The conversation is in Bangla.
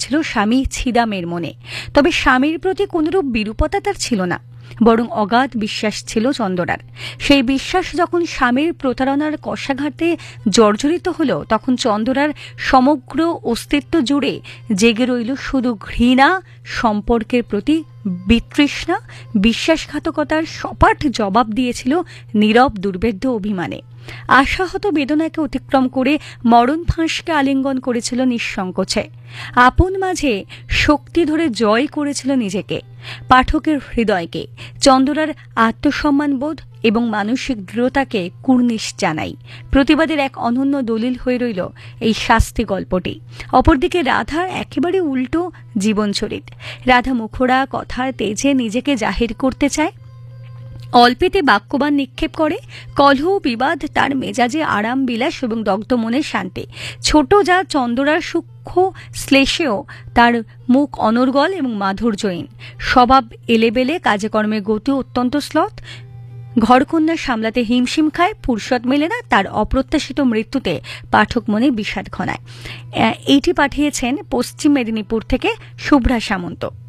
হয়েছিল স্বামী ছিদামের মনে। তবে স্বামীর প্রতি কোনরূপ বিরূপতা তার ছিল না, বরং অগাধ বিশ্বাস ছিল চন্দরার। সেই বিশ্বাস যখন স্বামীর প্রতারণার কষাঘাতে জর্জরিত হল, তখন চন্দরার সমগ্র অস্তিত্ব জুড়ে জেগে রইল শুধু ঘৃণা, সম্পর্কের প্রতি বিতৃষ্ণা। বিশ্বাসঘাতকতার সপাট জবাব দিয়েছিল নীরব দুর্বেদ্য অভিমানে। আশাহত বেদনাকে অতিক্রম করে মরণ ফাঁসকে আলিঙ্গন করেছিল নিঃসংকোচে। আপন মাঝে শক্তি ধরে জয় করেছিল নিজেকে, পাঠকের হৃদয়কে। চন্দরার আত্মসম্মানবোধ এবং মানসিক দৃঢ়তাকে কুর্নিশ জানাই। প্রতিবাদের এক অনন্য দলিল হয়ে রইল এই শাস্তি গল্পটি। অপরদিকে রাধার একেবারে উল্টো জীবনচরিত। রাধা মুখরা কথার তেজে নিজেকে জাহির করতে চায়, অল্পেতে বাক্যবান নিক্ষেপ করে। কলহ বিবাদ তার মেজাজে আরাম বিলাস এবং দগ্ধ মনের শান্তি। ছোট যা চন্দরার সূক্ষ্ম শ্লেষেও তার মুখ অনর্গল এবং মাধুর্যহীন। স্বভাব এলেবেলে, কাজে কর্মে গতি অত্যন্ত শ্লথ। ঘরকন্যা সামলাতে হিমশিম খায়, ফুরসত মেলে না। তার অপ্রত্যাশিত মৃত্যুতে পাঠক মনে বিষাদ ঘনায়। এইটি পাঠিয়েছেন পশ্চিম মেদিনীপুর থেকে শুভ্রা সামন্ত।